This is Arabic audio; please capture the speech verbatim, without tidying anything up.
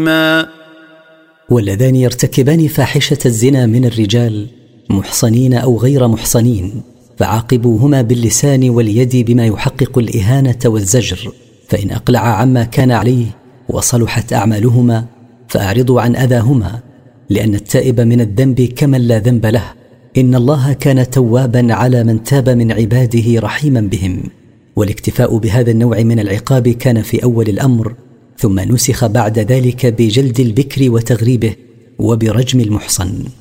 واللذان يرتكبان فاحشة الزنا من الرجال محصنين أو غير محصنين فعاقبوهما باللسان واليد بما يحقق الإهانة والزجر، فإن أقلع عما كان عليه وصلحت أعمالهما فأعرضوا عن أذاهما، لأن التائب من الذنب كمن لا ذنب له. إن الله كان توابا على من تاب من عباده رحيما بهم. والاكتفاء بهذا النوع من العقاب كان في أول الأمر، ثم نسخ بعد ذلك بجلد البكر وتغريبه وبرجم المحصن.